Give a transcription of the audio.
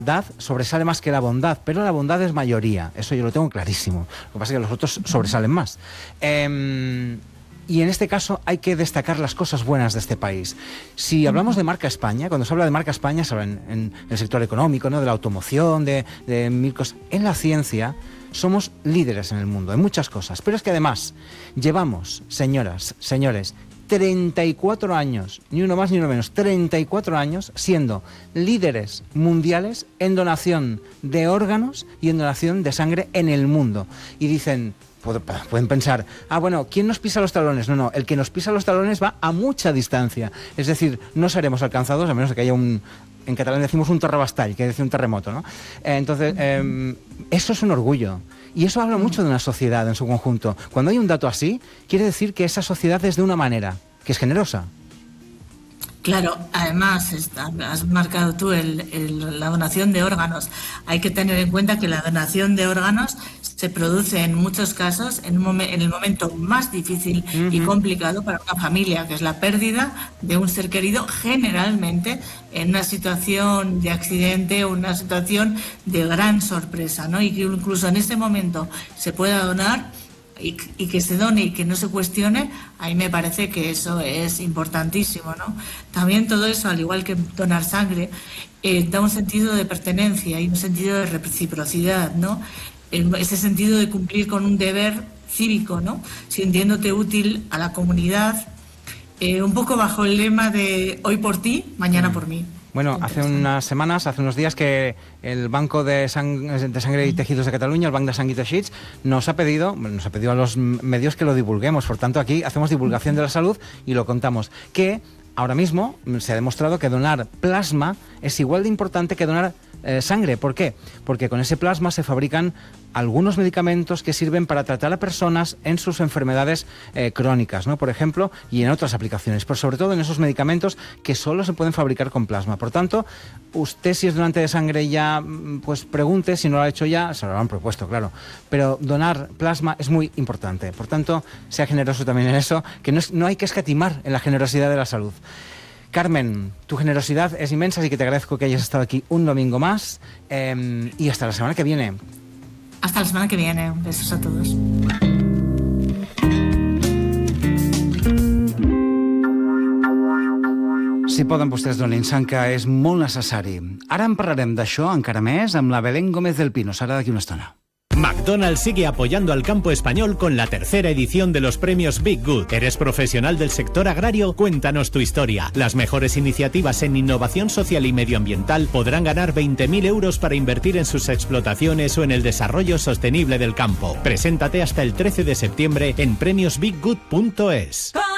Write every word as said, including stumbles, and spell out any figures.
bondad sobresale más que la bondad, pero la bondad es mayoría, eso yo lo tengo clarísimo. Lo que pasa es que los otros sobresalen más. Eh, y en este caso hay que destacar las cosas buenas de este país. Si hablamos de marca España, cuando se habla de marca España, se habla en, en el sector económico, ¿no? De la automoción, de, de mil cosas. En la ciencia somos líderes en el mundo, en muchas cosas. Pero es que además llevamos, señoras, señores, treinta y cuatro años, ni uno más ni uno menos, treinta y cuatro años siendo líderes mundiales en donación de órganos y en donación de sangre en el mundo. Y dicen, pueden pensar, ah, bueno, ¿quién nos pisa los talones? No, no, el que nos pisa los talones va a mucha distancia. Es decir, no seremos alcanzados a menos de que haya un... En catalán decimos un terrabastall, que decir un terremoto, ¿no? Eh, entonces, eh, eso es un orgullo. Y eso habla mucho de una sociedad en su conjunto. Cuando hay un dato así, quiere decir que esa sociedad es de una manera, que es generosa. Claro, además has marcado tú el, el, la donación de órganos. Hay que tener en cuenta que la donación de órganos se produce en muchos casos en, un momen, en el momento más difícil uh-huh. y complicado para una familia, que es la pérdida de un ser querido, generalmente en una situación de accidente o una situación de gran sorpresa, ¿no? Y que incluso en ese momento se pueda donar y, y que se done y que no se cuestione, a mí me parece que eso es importantísimo, ¿no? También todo eso, al igual que donar sangre, eh, da un sentido de pertenencia y un sentido de reciprocidad, ¿no? Ese sentido de cumplir con un deber cívico, ¿no? Sintiéndote útil a la comunidad, eh, un poco bajo el lema de hoy por ti, mañana por mí. Bueno, hace unas semanas, hace unos días que el Banco de, Sang de Sangre y Tejidos de Cataluña, el Banc de Sang i Teixits, nos ha pedido, nos ha pedido a los medios que lo divulguemos. Por tanto, aquí hacemos divulgación de la salud y lo contamos. Que ahora mismo se ha demostrado que donar plasma es igual de importante que donar eh, sangre. ¿Por qué? Porque con ese plasma se fabrican algunos medicamentos que sirven para tratar a personas en sus enfermedades eh, crónicas, ¿no? Por ejemplo, y en otras aplicaciones, pero sobre todo en esos medicamentos que solo se pueden fabricar con plasma. Por tanto, usted, si es donante de sangre, ya pues pregunte, si no lo ha hecho ya, se lo han propuesto, claro, pero donar plasma es muy importante. Por tanto, sea generoso también en eso, que no, es, no hay que escatimar en la generosidad de la salud. Carmen, tu generosidad es inmensa, así que te agradezco que hayas estado aquí un domingo más, eh, y hasta la semana que viene. Hasta la semana que viene. Besos a todos. Si poden vostès donar l'instant, que és molt necessari. Ara en parlarem d'això encara més amb la Belén Gómez del Pino. Serà d'aquí una estona. McDonald's sigue apoyando al campo español con la tercera edición de los premios Big Good. ¿Eres profesional del sector agrario? Cuéntanos tu historia. Las mejores iniciativas en innovación social y medioambiental podrán ganar veinte mil euros para invertir en sus explotaciones o en el desarrollo sostenible del campo. Preséntate hasta el trece de septiembre en premios big good punto es.